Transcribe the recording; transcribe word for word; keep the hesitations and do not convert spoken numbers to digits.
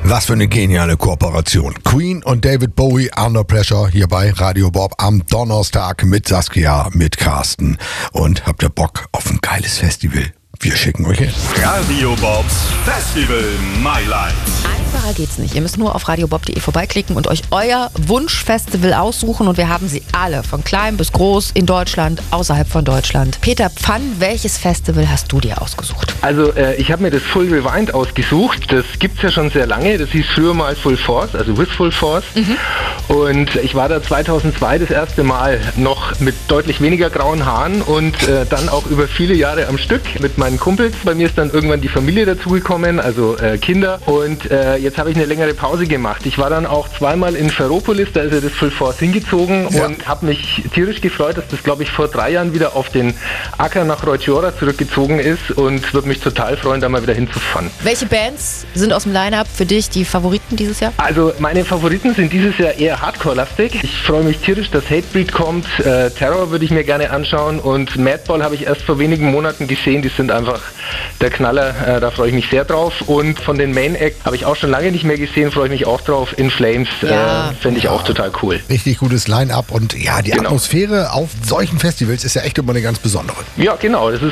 Was für eine geniale Kooperation. Queen und David Bowie, Under Pressure, hier bei Radio Bob am Donnerstag mit Saskia, mit Carsten. Und habt ihr Bock auf ein geiles Festival? Wir schicken euch hin. Radio Bobs Festival My Life. Einfacher geht's nicht. Ihr müsst nur auf radiobob punkt de vorbeiklicken und euch euer Wunschfestival aussuchen. Und wir haben sie alle, von klein bis groß, in Deutschland, außerhalb von Deutschland. Peter Pfann, welches Festival hast du dir ausgesucht? Also äh, ich habe mir das Full Rewind ausgesucht. Das gibt's ja schon sehr lange. Das hieß früher mal Full Force, also With Full Force. Mhm. Und ich war da zweitausendzwei das erste Mal noch mit deutlich weniger grauen Haaren und äh, dann auch über viele Jahre am Stück mit meinen Kumpels. Bei mir ist dann irgendwann die Familie dazugekommen, also äh, Kinder. Und äh, jetzt habe ich eine längere Pause gemacht. Ich war dann auch zweimal in Ferropolis, da ist ja das Full Force hingezogen ja. und habe mich tierisch gefreut, dass das, glaube ich, vor drei Jahren wieder auf den Acker nach Reutjora zurückgezogen ist und würde mich total freuen, da mal wieder hinzufahren. Welche Bands sind aus dem Line-Up für dich die Favoriten dieses Jahr? Also meine Favoriten sind dieses Jahr eher Hardcore-lastig. Ich freue mich tierisch, dass Hatebreed kommt. Äh, Terror würde ich mir gerne anschauen und Madball habe ich erst vor wenigen Monaten gesehen. Die sind einfach der Knaller. Äh, da freue ich mich sehr drauf. Und von den Main Act habe ich auch schon lange nicht mehr gesehen. Freue ich mich auch drauf. In Flames ja. äh, finde ich ja. auch total cool. Richtig gutes Line-Up und ja, die genau. Atmosphäre auf solchen Festivals ist ja echt immer eine ganz besondere. Ja, genau. Das ist